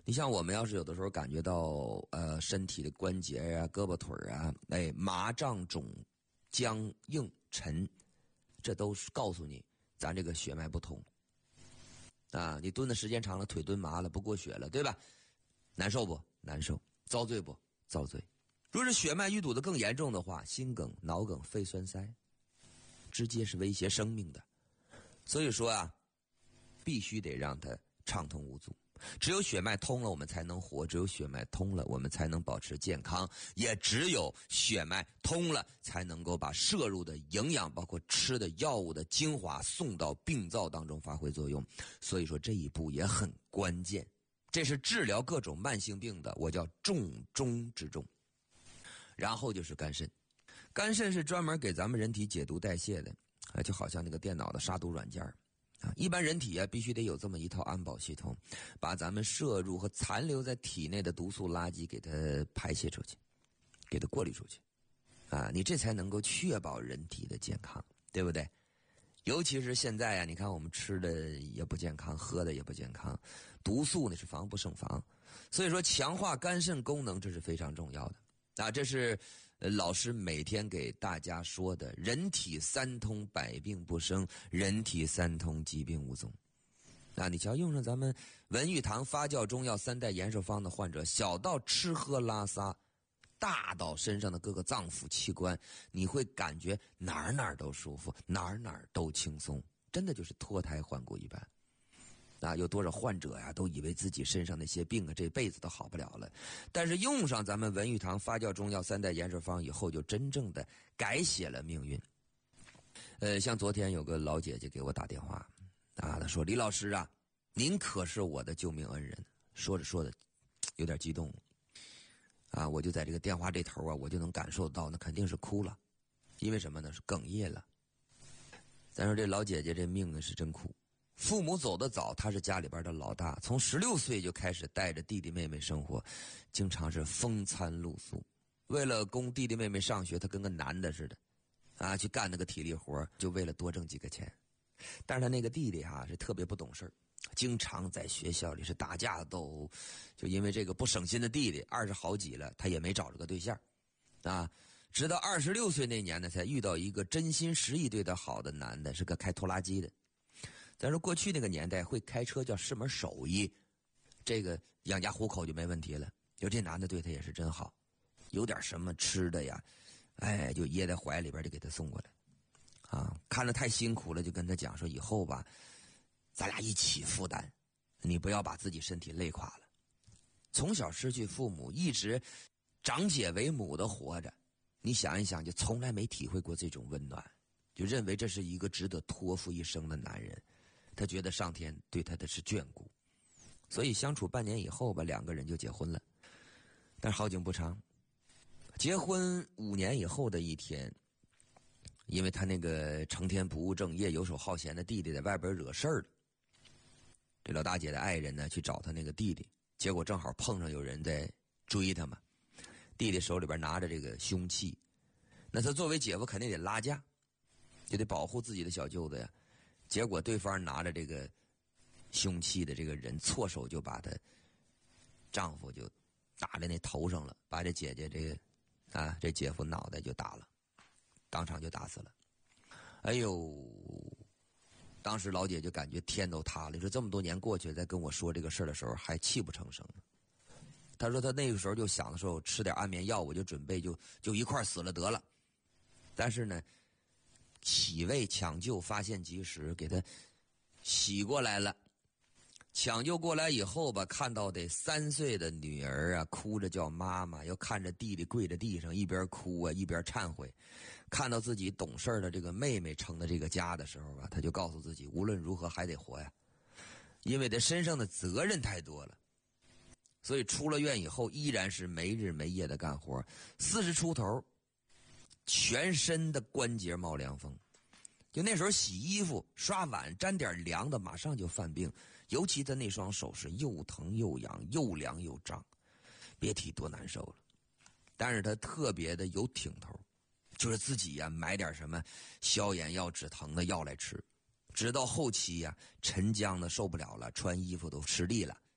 你像我们要是有的时候感觉到身体的关节啊、胳膊腿啊，麻胀肿、僵硬沉，这都是告诉你咱这个血脉不通啊。你蹲的时间长了，腿蹲麻了，不过血了，对吧？难受不？难受。遭罪不？遭罪。若是血脉淤堵的更严重的话，心梗、脑梗、肺栓塞，直接是威胁生命的。所以说啊，必须得让它畅通无阻。只有血脉通了，我们才能活；只有血脉通了，我们才能保持健康；也只有血脉通了，才能够把摄入的营养，包括吃的药物的精华送到病灶当中发挥作用。所以说这一步也很关键，这是治疗各种慢性病的，我叫重中之重。然后就是肝肾，肝肾是专门给咱们人体解毒代谢的，就好像那个电脑的杀毒软件啊。一般人体啊必须得有这么一套安保系统，把咱们摄入和残留在体内的毒素垃圾给它排泄出去，给它过滤出去啊，你这才能够确保人体的健康，对不对？尤其是现在啊，你看我们吃的也不健康，喝的也不健康，毒素呢是防不胜防。所以说强化肝肾功能，这是非常重要的啊。这是老师每天给大家说的，人体三通，百病不生；人体三通，疾病无踪。啊，你瞧，用上咱们文玉堂发酵中药3代延寿方的患者，小到吃喝拉撒，大到身上的各个脏腑器官，你会感觉哪儿都舒服，哪儿都轻松，真的就是脱胎换骨一般。啊，有多少患者呀，都以为自己身上那些病啊，这辈子都好不了了。但是用上咱们文玉堂发酵中药3代延寿方以后，就真正的改写了命运。像昨天有个老姐姐给我打电话啊，她说：“李老师啊，您可是我的救命恩人。”说着有点激动啊，我就在这个电话这头啊，我就能感受到，那肯定是哭了，因为什么呢？是哽咽了。咱说这老姐姐这命呢是真苦。父母走得早，他是家里边的老大，从16岁就开始带着弟弟妹妹生活，经常是风餐露宿。为了供弟弟妹妹上学，他跟个男的似的啊，去干那个体力活，就为了多挣几个钱。但是他那个弟弟是特别不懂事，经常在学校里是打架斗殴，就因为这个不省心的弟弟，20好几了，他也没找着个对象啊。直到26岁那年呢，才遇到一个真心实意对他好的男的，是个开拖拉机的。咱说过去那个年代，会开车叫是门手艺，这个养家糊口就没问题了。就这男的对他也是真好，有点什么吃的呀，就掖在怀里边就给他送过来啊。看着太辛苦了，就跟他讲说，以后吧，咱俩一起负担，你不要把自己身体累垮了。从小失去父母，一直长姐为母的活着，你想一想，就从来没体会过这种温暖，就认为这是一个值得托付一生的男人。他觉得上天对他的是眷顾，所以相处半年以后吧，2个人就结婚了。但好景不长，结婚5年以后的一天，因为他那个成天不务正业、游手好闲的弟弟在外边惹事儿了。这老大姐的爱人呢去找他那个弟弟，结果正好碰上有人在追他嘛。弟弟手里边拿着这个凶器，那他作为姐夫肯定得拉架，就得保护自己的小舅子呀。结果对方拿着这个凶器的这个人错手就把他丈夫就打在那头上了，把这姐姐这姐夫脑袋就打了，当场就打死了。哎呦，当时老姐就感觉天都塌了，说这么多年过去，在跟我说这个事儿的时候还泣不成声呢。她说她那个时候就想的时候吃点安眠药，我就准备就一块死了得了。但是呢，洗胃抢救发现及时，给他洗过来了。抢救过来以后吧，看到得3岁的女儿啊，哭着叫妈妈，又看着弟弟跪在地上，一边哭啊一边忏悔。看到自己懂事的这个妹妹成了这个家的时候吧，他就告诉自己，无论如何还得活呀，因为他身上的责任太多了。所以出了院以后，依然是没日没夜的干活，40出头。全身的关节冒凉风，就那时候洗衣服刷碗沾点凉的马上就犯病，尤其他那双手是又疼又痒又凉又胀，别提多难受了。但是他特别的有挺头，就是自己买点什么消炎药止疼的药来吃，直到后期陈僵的受不了了，穿衣服都吃力了，